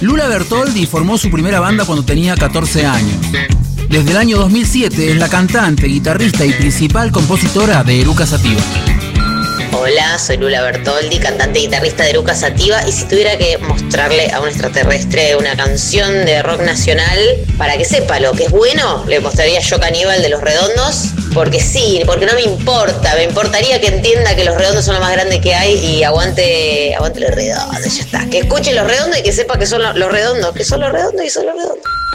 Lula Bertoldi formó su primera banda cuando tenía 14 años. Desde el año 2007 es la cantante, guitarrista y principal compositora de Eruca Sativa. Hola, soy Lula Bertoldi, cantante y guitarrista de Eruca Sativa, y si tuviera que mostrarle a un extraterrestre una canción de rock nacional para que sepa lo que es bueno, le mostraría Yo Caníbal de Los Redondos, porque sí, porque no me importa, me importaría que entienda que Los Redondos son lo más grande que hay y aguante Los Redondos, ya está, que escuche Los Redondos y que sepa que son Los Redondos, que son Los Redondos y son Los Redondos.